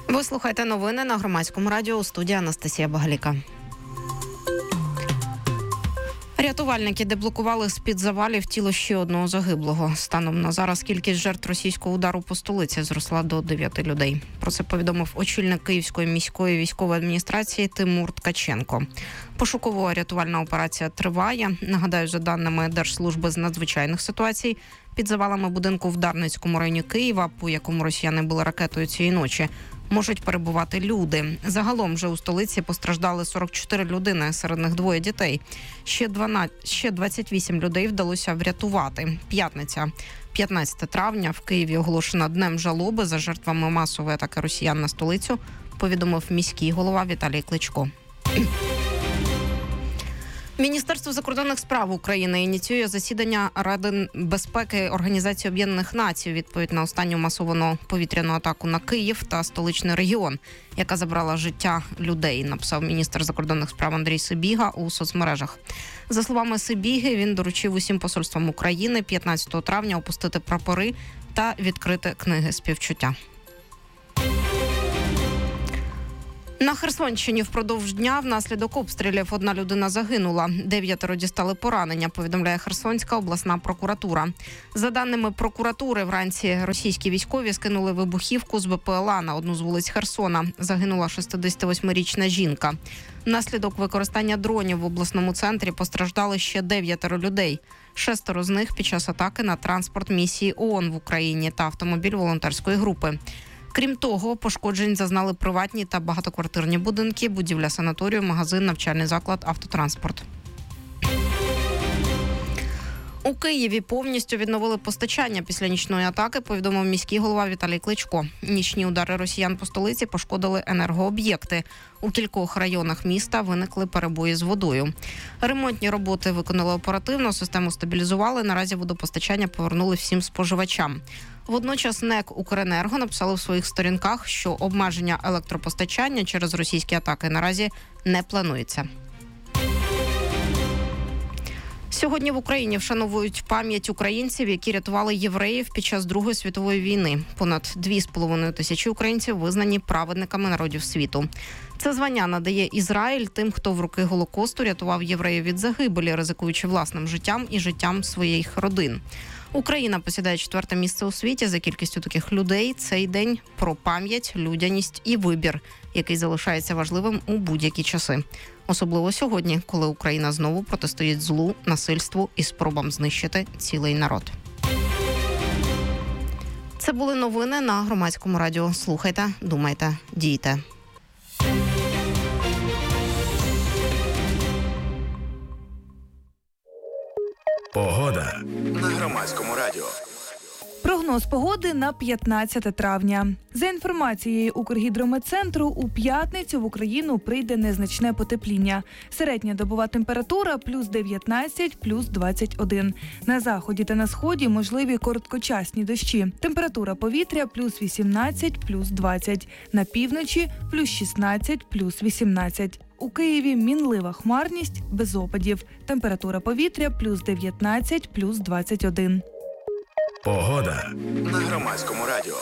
Ви слухаєте новини на Громадському радіо, у студії Анастасія Багаліка. Рятувальники деблокували з-під завалів тіло ще одного загиблого. Станом на зараз кількість жертв російського удару по столиці зросла до 9 людей. Про це повідомив очільник Київської міської військової адміністрації Тимур Ткаченко. Пошуково-рятувальна операція триває. Нагадаю, за даними Держслужби з надзвичайних ситуацій, під завалами будинку в Дарницькому районі Києва, по якому росіяни били ракетою цієї ночі, можуть перебувати люди. Загалом вже у столиці постраждали 44 людини, серед них 2 дітей. Ще 28 людей вдалося врятувати. П'ятниця, 15 травня, в Києві оголошена днем жалоби за жертвами масової атаки росіян на столицю, повідомив міський голова Віталій Кличко. Міністерство закордонних справ України ініціює засідання Ради безпеки Організації Об'єднаних Націй у відповідь на останню масовану повітряну атаку на Київ та столичний регіон, яка забрала життя людей, написав міністр закордонних справ Андрій Сибіга у соцмережах. За словами Сибіги, він доручив усім посольствам України 15 травня опустити прапори та відкрити книги співчуття. На Херсонщині впродовж дня внаслідок обстрілів 1 людина загинула, 9 дістали поранення, повідомляє Херсонська обласна прокуратура. За даними прокуратури, вранці російські військові скинули вибухівку з БПЛА на одну з вулиць Херсона. Загинула 68-річна жінка. Внаслідок використання дронів в обласному центрі постраждали ще 9 людей. 6 з них під час атаки на транспорт місії ООН в Україні та автомобіль волонтерської групи. Крім того, пошкоджень зазнали приватні та багатоквартирні будинки, будівля санаторію, магазин, навчальний заклад, автотранспорт. У Києві повністю відновили постачання після нічної атаки, повідомив міський голова Віталій Кличко. Нічні удари росіян по столиці пошкодили енергооб'єкти. У кількох районах міста виникли перебої з водою. Ремонтні роботи виконали оперативно, систему стабілізували, наразі водопостачання повернули всім споживачам. Водночас НЕК «Укренерго» написали в своїх сторінках, що обмеження електропостачання через російські атаки наразі не планується. Сьогодні в Україні вшановують пам'ять українців, які рятували євреїв під час Другої світової війни. Понад 2,5 тисячі українців визнані праведниками народів світу. Це звання надає Ізраїль тим, хто в роки Голокосту рятував євреїв від загибелі, ризикуючи власним життям і життям своїх родин. Україна посідає 4-те місце у світі за кількістю таких людей. Цей день про пам'ять, людяність і вибір, який залишається важливим у будь-які часи. Особливо сьогодні, коли Україна знову протистоїть злу, насильству і спробам знищити цілий народ. Це були новини на Громадському радіо. Слухайте, думайте, дійте. Погода на Громадському радіо. Прогноз погоди на 15 травня. За інформацією Укргідрометцентру, у п'ятницю в Україну прийде незначне потепління. Середня добова температура плюс 19, плюс 21. На заході та на сході можливі короткочасні дощі. Температура повітря плюс 18, плюс 20. На півночі плюс 16, плюс 18. У Києві мінлива хмарність, без опадів. Температура повітря плюс 19, плюс 21. Погода на Громадському радіо.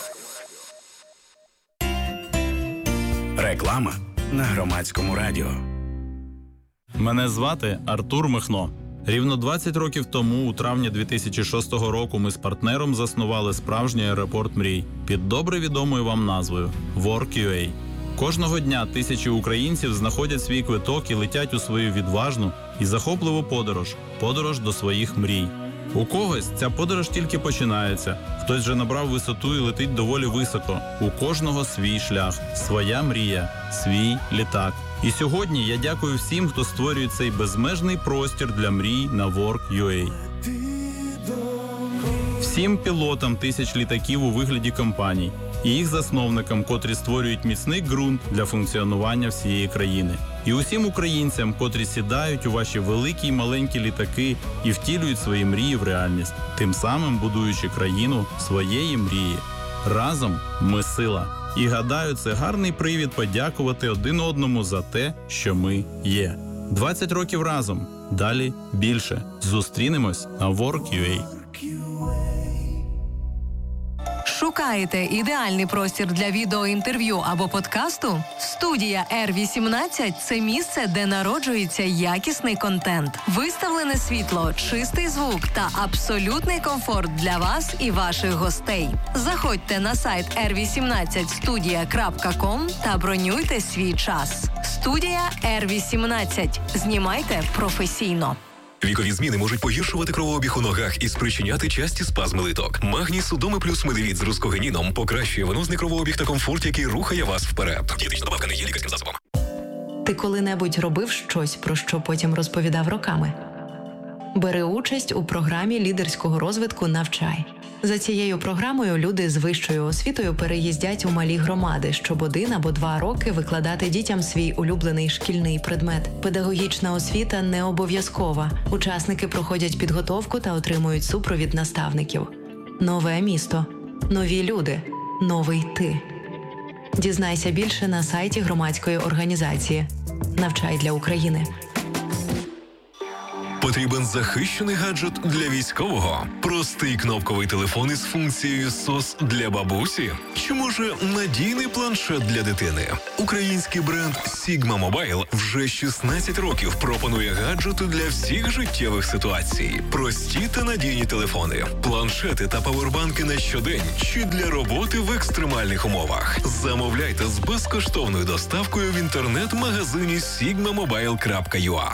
Реклама на Громадському радіо. Мене звати Артур Михно. Рівно 20 років тому, у травні 2006 року, ми з партнером заснували справжній аеропорт мрій під добре відомою вам назвою Work.ua. Кожного дня тисячі українців знаходять свій квиток і летять у свою відважну і захопливу подорож до своїх мрій. У когось ця подорож тільки починається, хтось вже набрав висоту і летить доволі високо. У кожного свій шлях, своя мрія, свій літак. І сьогодні я дякую всім, хто створює цей безмежний простір для мрій на Work.ua. Всім пілотам тисяч літаків у вигляді компаній і їх засновникам, котрі створюють міцний ґрунт для функціонування всієї країни. І усім українцям, котрі сідають у ваші великі й маленькі літаки і втілюють свої мрії в реальність, тим самим будуючи країну своєї мрії. Разом ми сила. І гадаю, це гарний привід подякувати один одному за те, що ми є. 20 років разом. Далі більше. Зустрінемось на Work.ua. Шукаєте ідеальний простір для відеоінтерв'ю або подкасту? Студія R18 – це місце, де народжується якісний контент. Виставлене світло, чистий звук та абсолютний комфорт для вас і ваших гостей. Заходьте на сайт r18studia.com та бронюйте свій час. Студія R18. Знімайте професійно. Вікові зміни можуть погіршувати кровообіг у ногах і спричиняти часті спазми литок. Магній Судоми плюс Медивіт з рускогеніном покращує венозний кровообіг та комфорт, який рухає вас вперед. Дієтична добавка не є лікарським засобом. Ти коли-небудь робив щось, про що потім розповідав роками? Бери участь у програмі лідерського розвитку «Навчай». За цією програмою люди з вищою освітою переїздять у малі громади, щоб 1 або 2 роки викладати дітям свій улюблений шкільний предмет. Педагогічна освіта не обов'язкова. Учасники проходять підготовку та отримують супровід наставників. Нове місто. Нові люди. Новий ти. Дізнайся більше на сайті громадської організації «Навчай для України». Потрібен захищений гаджет для військового? Простий кнопковий телефон із функцією SOS для бабусі? Чи може надійний планшет для дитини? Український бренд Sigma Mobile вже 16 років пропонує гаджети для всіх життєвих ситуацій. Прості та надійні телефони, планшети та павербанки на щодень чи для роботи в екстремальних умовах. Замовляйте з безкоштовною доставкою в інтернет-магазині sigmamobile.ua.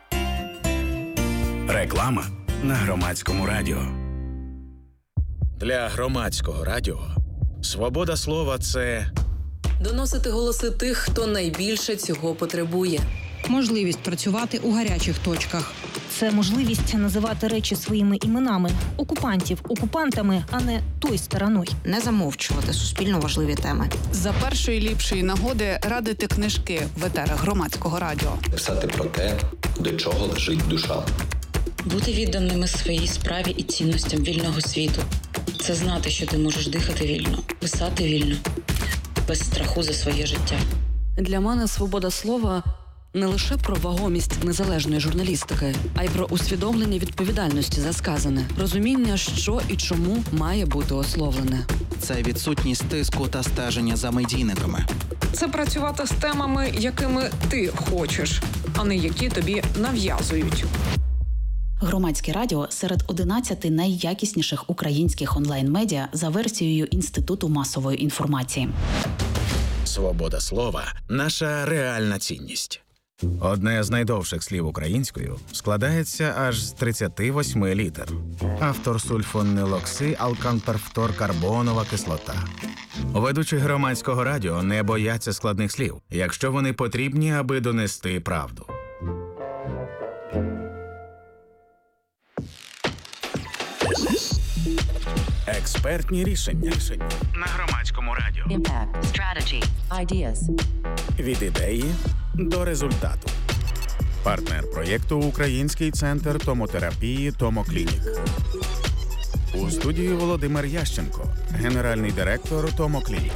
Реклама на Громадському радіо. Для Громадського радіо свобода слова – це доносити голоси тих, хто найбільше цього потребує. Можливість працювати у гарячих точках. Це можливість називати речі своїми іменами. Окупантів окупантами, а не той стороною. Не замовчувати суспільно важливі теми. За першої ліпшої нагоди радити книжки в етерах Громадського радіо. Писати про те, до чого лежить душа. Бути відданими своїй справі і цінностям вільного світу. Це знати, що ти можеш дихати вільно, писати вільно, без страху за своє життя. Для мене свобода слова не лише про вагомість незалежної журналістики, а й про усвідомлення відповідальності за сказане, розуміння, що і чому має бути ословлене. Це відсутність тиску та стеження за медійниками. Це працювати з темами, якими ти хочеш, а не які тобі нав'язують. Громадське радіо серед 11 найякісніших українських онлайн-медіа за версією Інституту масової інформації. свобода слова – наша реальна цінність. Одне з найдовших слів українською складається аж з 38 літер. Автор сульфонилокси алканперфторкарбонова кислота. Ведучі Громадського радіо не бояться складних слів, якщо вони потрібні, аби донести правду. Експертні рішення на Громадському радіо. Impact, strategy, ideas. Від ідеї до результату. Партнер проєкту – Український центр томотерапії «Томоклінік». У студії Володимир Ященко, генеральний директор «Томоклінік».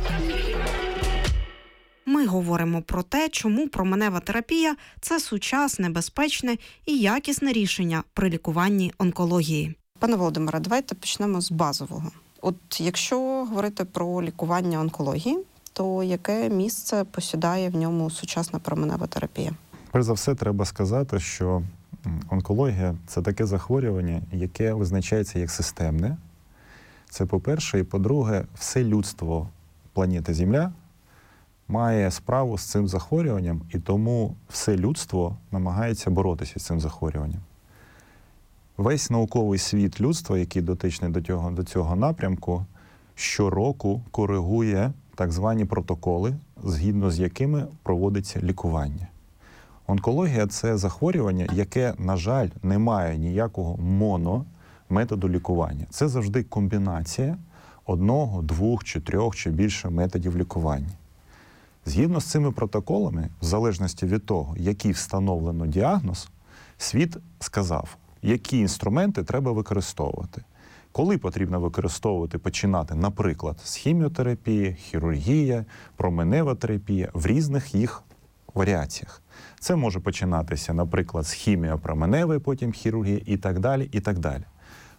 Ми говоримо про те, чому променева терапія – це сучасне, безпечне і якісне рішення при лікуванні онкології. Пане Володимире, давайте почнемо з базового. От якщо говорити про лікування онкології, то яке місце посідає в ньому сучасна променева терапія? Перш за все, треба сказати, що онкологія – це таке захворювання, яке визначається як системне. Це по-перше. І по-друге, все людство планети Земля має справу з цим захворюванням, і тому все людство намагається боротися з цим захворюванням. Весь науковий світ людства, який дотичний до цього напрямку, щороку коригує так звані протоколи, згідно з якими проводиться лікування. Онкологія – це захворювання, яке, на жаль, не має ніякого монометоду лікування. Це завжди комбінація 1, 2 чи 3 чи більше методів лікування. Згідно з цими протоколами, в залежності від того, який встановлено діагноз, світ сказав, які інструменти треба використовувати. Коли потрібно використовувати, починати, наприклад, з хіміотерапії, хірургія, променева терапія в різних їх варіаціях. Це може починатися, наприклад, з хіміопроменевої, потім хірургії і так далі, і так далі.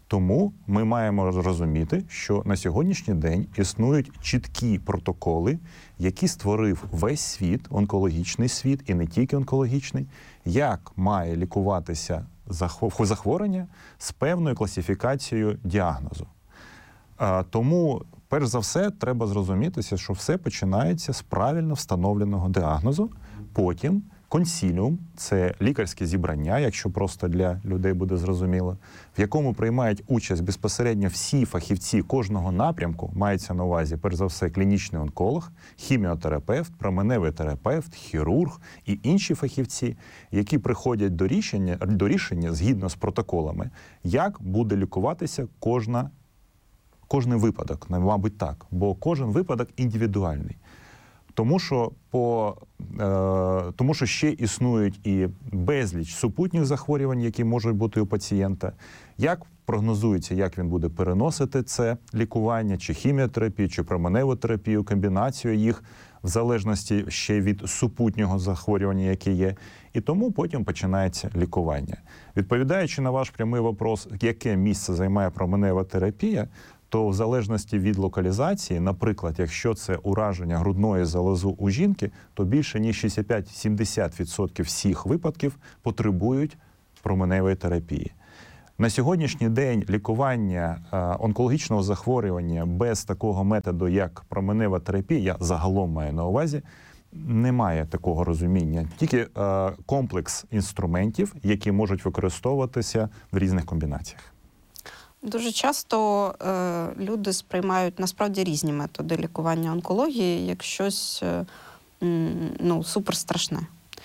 Тому ми маємо розуміти, що на сьогоднішній день існують чіткі протоколи, які створив весь світ, онкологічний світ і не тільки онкологічний, як має лікуватися захворювання з певною класифікацією діагнозу. Тому, перш за все, треба зрозумітися, що все починається з правильно встановленого діагнозу, потім консиліум – це лікарське зібрання, якщо просто для людей буде зрозуміло, в якому приймають участь безпосередньо всі фахівці кожного напрямку, мається на увазі, перш за все, клінічний онколог, хіміотерапевт, променевий терапевт, хірург і інші фахівці, які приходять до рішення згідно з протоколами, як буде лікуватися кожний випадок, мабуть так, бо кожен випадок індивідуальний. Тому що ще існують і безліч супутніх захворювань, які можуть бути у пацієнта. Як прогнозується, як він буде переносити це лікування, чи хіміотерапію, чи променеву терапію, комбінацію їх, в залежності ще від супутнього захворювання, яке є. І тому потім починається лікування. Відповідаючи на ваш прямий вопрос, яке місце займає променева терапія, то в залежності від локалізації, наприклад, якщо це ураження грудної залози у жінки, то більше ніж 65-70% всіх випадків потребують променевої терапії. На сьогоднішній день лікування онкологічного захворювання без такого методу, як променева терапія, я загалом маю на увазі, немає такого розуміння. Тільки комплекс інструментів, які можуть використовуватися в різних комбінаціях. Дуже часто люди сприймають насправді різні методи лікування онкології як щось суперстрашне.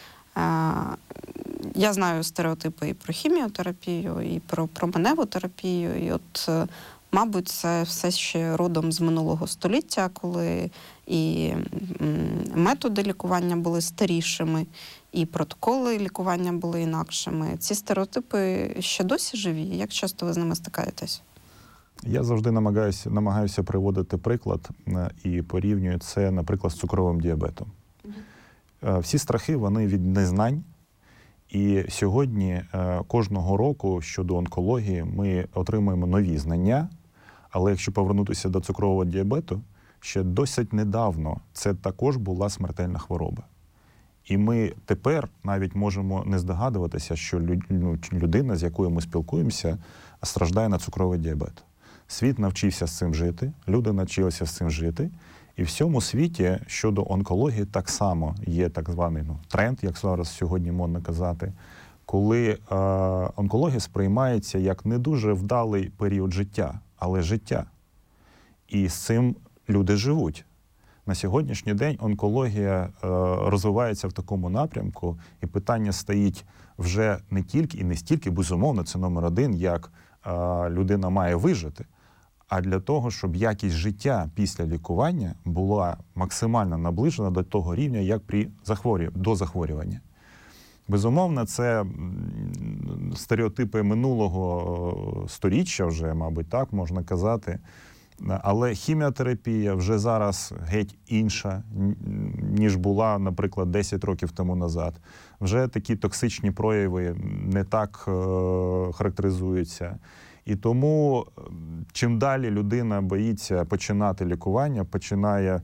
Я знаю стереотипи і про хіміотерапію, і про променеву терапію. І от, мабуть, це все ще родом з минулого століття, коли і методи лікування були старішими, і протоколи лікування були інакшими. Ці стереотипи ще досі живі? Як часто ви з ними стикаєтесь? Я завжди намагаюся приводити приклад і порівнюю це, наприклад, з цукровим діабетом. Всі страхи, вони від незнань. І сьогодні кожного року щодо онкології ми отримуємо нові знання, але якщо повернутися до цукрового діабету, ще досить недавно це також була смертельна хвороба. І ми тепер навіть можемо не здогадуватися, що людина, з якою ми спілкуємося, страждає на цукровий діабет. Світ навчився з цим жити, люди навчилися з цим жити. І в всьому світі щодо онкології так само є так званий тренд, як зараз сьогодні модно казати, коли онкологія сприймається як не дуже вдалий період життя, але життя. І з цим люди живуть. На сьогоднішній день онкологія розвивається в такому напрямку, і питання стоїть вже не тільки і не стільки, безумовно, це номер один, як людина має вижити, а для того, щоб якість життя після лікування була максимально наближена до того рівня, як до захворювання. Безумовно, це стереотипи минулого сторіччя вже, мабуть, так можна казати. Але хіміотерапія вже зараз геть інша, ніж була, наприклад, 10 років тому назад. Вже такі токсичні прояви не так характеризуються. І тому, чим далі людина боїться починати лікування, починає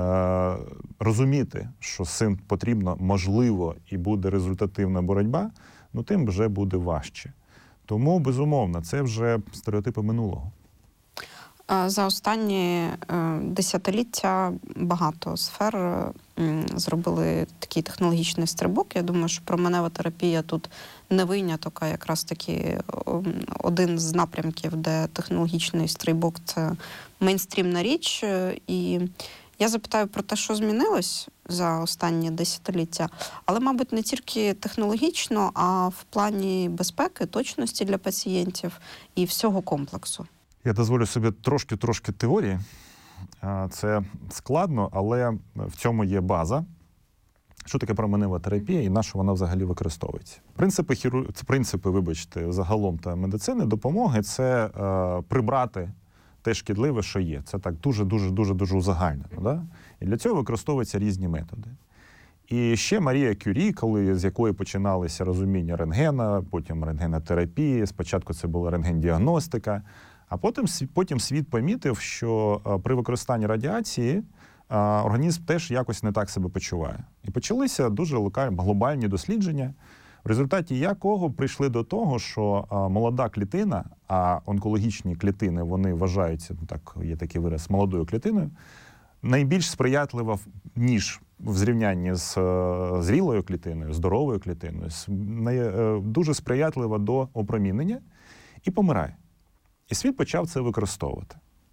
розуміти, що з цим потрібно, можливо, і буде результативна боротьба, тим вже буде важче. Тому, безумовно, це вже стереотипи минулого. За останні десятиліття багато сфер зробили такий технологічний стрибок. Я думаю, що променева терапія тут не виняток, а якраз таки один з напрямків, де технологічний стрибок – це мейнстрімна річ. І я запитаю про те, що змінилось за останні десятиліття, але, мабуть, не тільки технологічно, а в плані безпеки, точності для пацієнтів і всього комплексу. Я дозволю собі трошки теорії. Це складно, але в цьому є база. Що таке променева терапія і на що вона взагалі використовується? Принципи, вибачте, загалом та медицини допомоги – це прибрати те шкідливе, що є. Це так дуже узагальнено. Да? І для цього використовуються різні методи. І ще Марія Кюрі, з якої починалися розуміння рентгена, потім рентгенотерапії, спочатку це була рентгендіагностика, а потім світ помітив, що при використанні радіації організм теж якось не так себе почуває. І почалися дуже глобальні дослідження, в результаті якого прийшли до того, що молода клітина, а онкологічні клітини, вони вважаються, так, є такий вираз, молодою клітиною, найбільш сприятлива, ніж в зрівнянні з зрілою клітиною, здоровою клітиною, дуже сприятлива до опромінення і помирає. І світ почав це використовувати.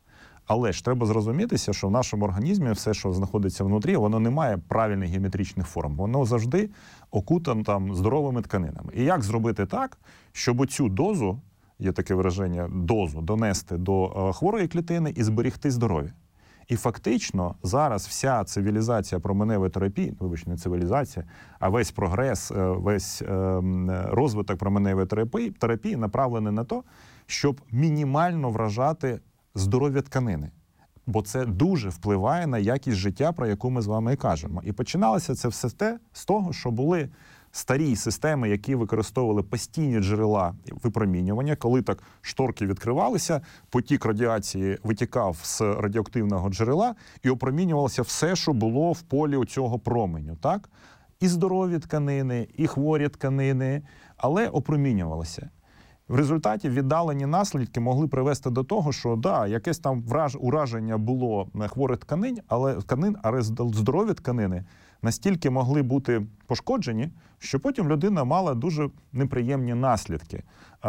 Але ж треба зрозумітися, що в нашому організмі все, що знаходиться внутрі, воно не має правильних геометричних форм. Воно завжди окутано там здоровими тканинами. І як зробити так, щоб оцю дозу, є таке вираження, дозу донести до хворої клітини і зберегти здоров'я? І фактично зараз вся цивілізація променевої терапії, вибачте, не цивілізація, а весь прогрес, весь розвиток променевої терапії направлений на те, щоб мінімально вражати здоров'я тканини. Бо це дуже впливає на якість життя, про яку ми з вами і кажемо. І починалося це все з того, що були старі системи, які використовували постійні джерела випромінювання. Коли так шторки відкривалися, потік радіації витікав з радіоактивного джерела і опромінювалося все, що було в полі цього променю. Так? І здорові тканини, і хворі тканини, але опромінювалося. В результаті віддалені наслідки могли привести до того, що якесь там ураження було хворих тканин, але здорові тканини настільки могли бути пошкоджені, що потім людина мала дуже неприємні наслідки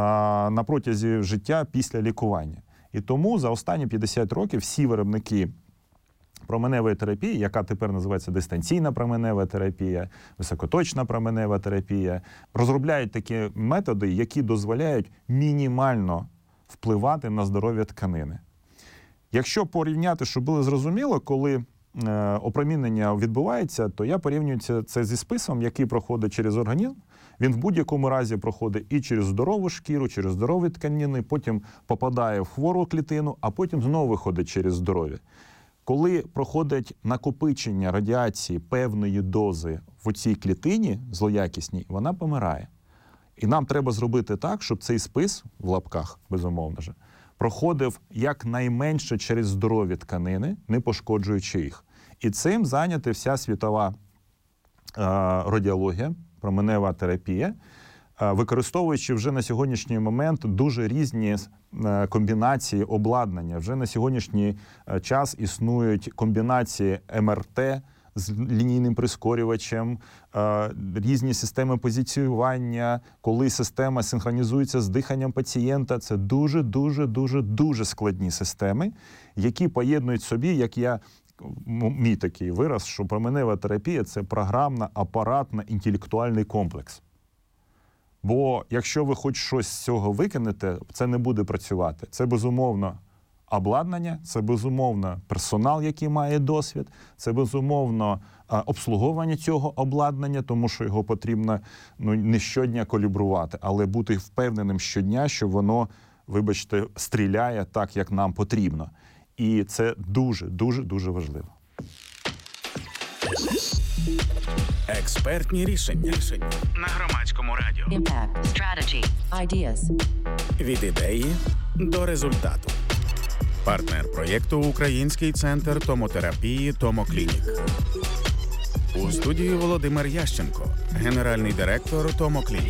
на протязі життя після лікування. І тому за останні 50 років всі виробники променевої терапії, яка тепер називається дистанційна променева терапія, високоточна променева терапія, розробляють такі методи, які дозволяють мінімально впливати на здоров'я тканини. Якщо порівняти, щоб було зрозуміло, коли опромінення відбувається, то я порівнюю це зі списом, який проходить через організм. Він в будь-якому разі проходить і через здорову шкіру, через здорові тканини, потім попадає в хвору клітину, а потім знову виходить через здоров'я. Коли проходить накопичення радіації певної дози в цій клітині злоякісній, вона помирає. І нам треба зробити так, щоб цей спис, в лапках, безумовно же, проходив якнайменше через здорові тканини, не пошкоджуючи їх. І цим зайняти вся світова радіологія, променева терапія, використовуючи вже на сьогоднішній момент дуже різні комбінації обладнання. Вже на сьогоднішній час існують комбінації МРТ з лінійним прискорювачем, різні системи позиціювання, коли система синхронізується з диханням пацієнта. Це дуже складні системи, які поєднують собі, як мій такий вираз, що променева терапія – це програмно-апаратно-інтелектуальний комплекс. Бо якщо ви хоч щось з цього викинете, це не буде працювати. Це, безумовно, обладнання, це, безумовно, персонал, який має досвід, це, безумовно, обслуговування цього обладнання, тому що його потрібно не щодня калібрувати, але бути впевненим щодня, що воно, вибачте, стріляє так, як нам потрібно. І це дуже важливо. Експертні рішення на Громадському радіо. Impact. Strategy. Ideas. Від ідеї до результату. Партнер проєкту Український центр томотерапії «Томоклінік». У студії Володимир Ященко, генеральний директор «Томоклінік».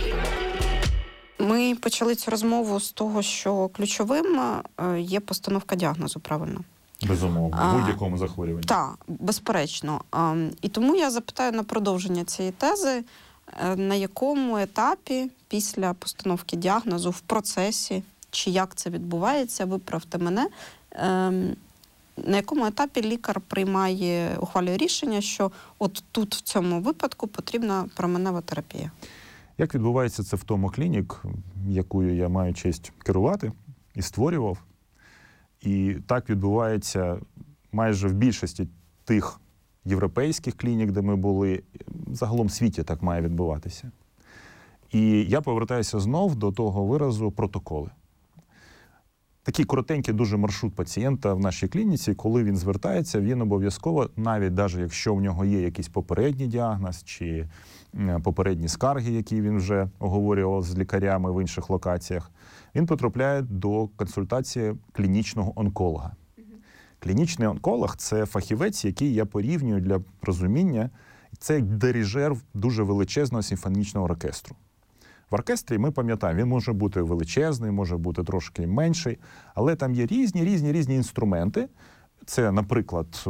Ми почали цю розмову з того, що ключовим є постановка діагнозу, правильно? Безумовно, в будь-якому захворюванні. Так, безперечно. І тому я запитаю на продовження цієї тези, на якому етапі після постановки діагнозу в процесі, чи як це відбувається, виправте мене, на якому етапі лікар ухвалює рішення, що от тут в цьому випадку потрібна променева терапія? Як відбувається це в Томоклінік, якою я маю честь керувати і створював. І так відбувається майже в більшості тих європейських клінік, де ми були, загалом в світі так має відбуватися. І я повертаюся знов до того виразу протоколи. такий коротенький дуже маршрут пацієнта в нашій клініці. Коли він звертається, він обов'язково, навіть якщо в нього є якийсь попередній діагноз чи попередні скарги, які він вже оговорював з лікарями в інших локаціях, він потрапляє до консультації клінічного онколога. Клінічний онколог – це фахівець, який я порівнюю для розуміння, це як дирижер дуже величезного симфонічного оркестру. В оркестрі, ми пам'ятаємо, він може бути величезний, може бути трошки менший, але там є різні інструменти. Це, наприклад,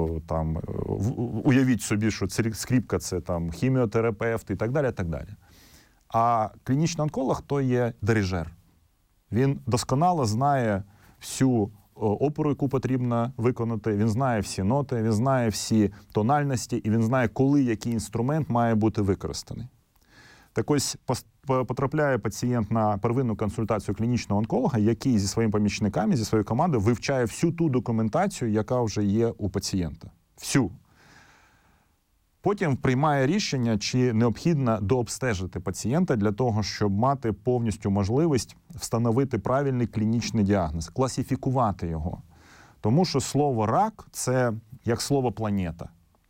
уявіть собі, що скрипка – це хіміотерапевт і так далі, так далі. А клінічний онколог – то є дирижер. Він досконало знає всю оперу, яку потрібно виконати, він знає всі ноти, він знає всі тональності, і він знає, коли який інструмент має бути використаний. Так ось потрапляє пацієнт на первинну консультацію клінічного онколога, який зі своїми помічниками, зі своєю командою вивчає всю ту документацію, яка вже є у пацієнта. Всю. Потім приймає рішення, чи необхідно дообстежити пацієнта для того, щоб мати повністю можливість встановити правильний клінічний діагноз, класифікувати його. Тому що слово «рак» – це як слово «планета».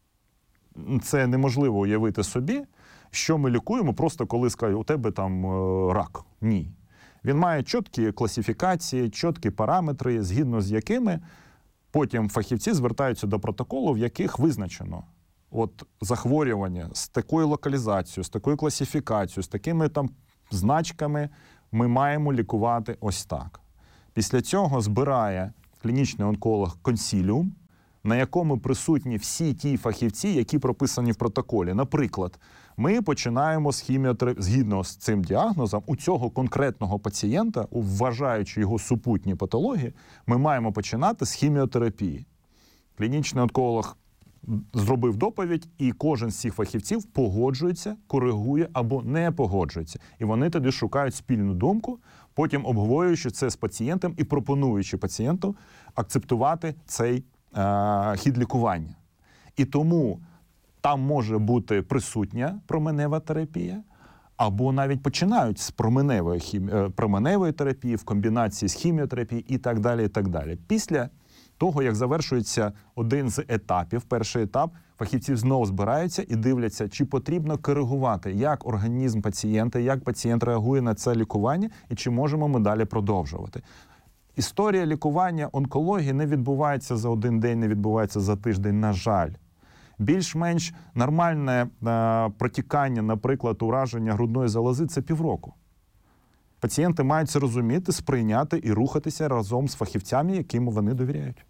Це неможливо уявити собі, що ми лікуємо просто коли скажуть, у тебе рак. Ні. Він має чіткі класифікації, чіткі параметри, згідно з якими потім фахівці звертаються до протоколу, в яких визначено захворювання з такою локалізацією, з такою класифікацією, з такими значками ми маємо лікувати ось так. Після цього збирає клінічний онколог консиліум, на якому присутні всі ті фахівці, які прописані в протоколі. Наприклад, ми починаємо з згідно з цим діагнозом, у цього конкретного пацієнта, вважаючи його супутні патології, ми маємо починати з хіміотерапії. Клінічний онколог зробив доповідь, і кожен з цих фахівців погоджується, коригує або не погоджується. І вони тоді шукають спільну думку, потім обговорюючи це з пацієнтом і пропонуючи пацієнту акцептувати цей хід лікування. І тому там може бути присутня променева терапія, або навіть починають з променевої терапії в комбінації з хіміотерапією і так далі, і так далі. Після того, як завершується один з етапів, перший етап, фахівці знову збираються і дивляться, чи потрібно коригувати, як організм пацієнта, як пацієнт реагує на це лікування, і чи можемо ми далі продовжувати. Історія лікування онкології не відбувається за один день, не відбувається за тиждень, на жаль. Більш-менш нормальне протікання, наприклад, ураження грудної залози – це півроку. Пацієнти мають це розуміти, сприйняти і рухатися разом з фахівцями, яким вони довіряють.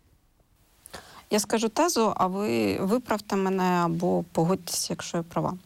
Я скажу тезу, а ви виправте мене або погодьтеся, якщо я права.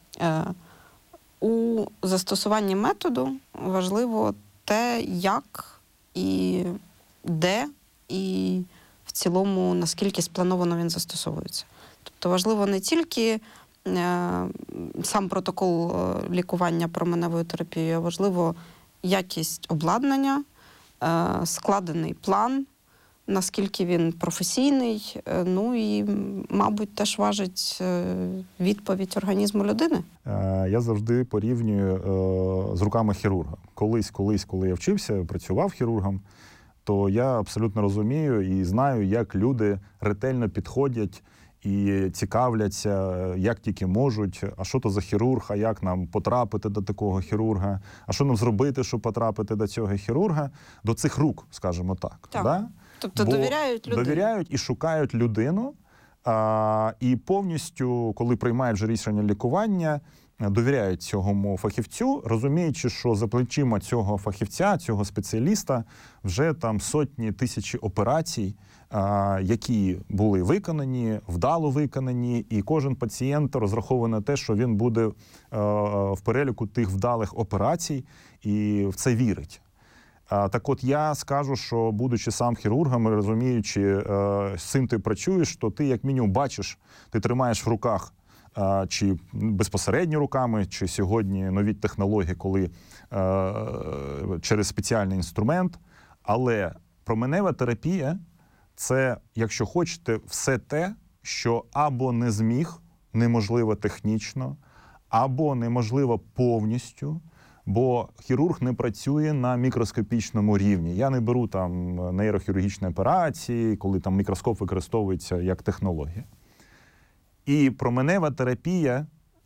У застосуванні методу важливо те, як і де, і в цілому, наскільки сплановано він застосовується. Тобто важливо не тільки сам протокол лікування променевою терапією, а важливо якість обладнання, складений план, наскільки він професійний, ну і, мабуть, теж важить відповідь організму людини. Я завжди порівнюю з руками хірурга. Колись, коли я вчився, працював хірургом, то я абсолютно розумію і знаю, як люди ретельно підходять і цікавляться, як тільки можуть, а що то за хірург, а як нам потрапити до такого хірурга, а що нам зробити, щоб потрапити до цього хірурга, до цих рук, скажімо так. Так. Да? Тобто довіряють людину. Довіряють і шукають людину, і повністю, коли приймають вже рішення лікування, довіряють цьому фахівцю, розуміючи, що за плечима цього фахівця, цього спеціаліста, вже там сотні, тисячі операцій, які були виконані, вдало виконані, і кожен пацієнт розраховує на те, що він буде в переліку тих вдалих операцій, і в це вірить. Так от я скажу, що будучи сам хірургом, розуміючи, з цим ти працюєш, то ти як мінімум бачиш, ти тримаєш в руках чи безпосередньо руками, чи сьогодні нові технології, коли через спеціальний інструмент. Але променева терапія – це, якщо хочете, все те, що або не зміг, неможливо технічно, або неможливо повністю Бо хірург не працює на мікроскопічному рівні. Я не беру там нейрохірургічні операції, коли там мікроскоп використовується як технологія. І променева терапія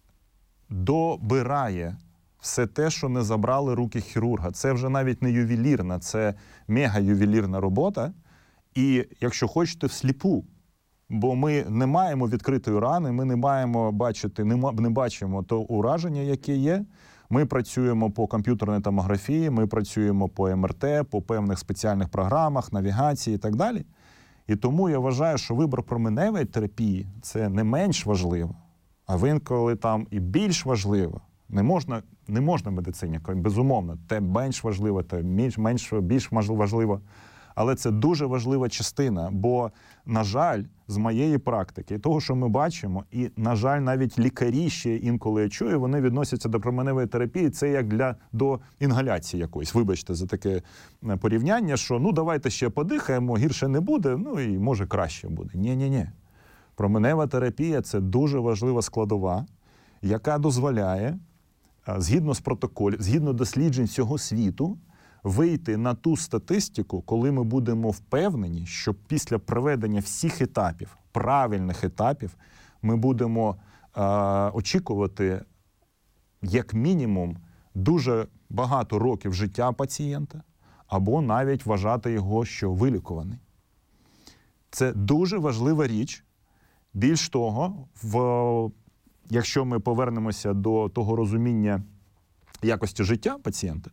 добирає все те, що не забрали руки хірурга. Це вже навіть не ювелірна, це мега-ювелірна робота. І, якщо хочете, всліпу. Бо ми не маємо відкритої рани, ми не маємо бачити, не бачимо то ураження, яке є. Ми працюємо по комп'ютерній томографії, ми працюємо по МРТ, по певних спеціальних програмах, навігації і так далі. І тому я вважаю, що вибір променевої терапії – це не менш важливо, а інколи там і більш важливо. Не можна в медицині, безумовно, те менш важливо, те більш важливо. Але це дуже важлива частина, бо, на жаль, з моєї практики, того, що ми бачимо, і, на жаль, навіть лікарі ще інколи я чую, вони відносяться до променевої терапії, це як до інгаляції якоїсь. Вибачте за таке порівняння, що давайте ще подихаємо, гірше не буде, і може краще буде. Ні. Променева терапія – це дуже важлива складова, яка дозволяє, згідно з протоколів, згідно досліджень всього світу, вийти на ту статистику, коли ми будемо впевнені, що після проведення всіх етапів, правильних етапів, ми будемо очікувати, як мінімум, дуже багато років життя пацієнта, або навіть вважати його, що вилікуваний. Це дуже важлива річ. Більш того, якщо ми повернемося до того розуміння якості життя пацієнта,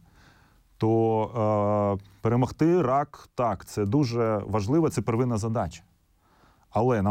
то перемогти рак, так, це дуже важливо, це первинна задача. Але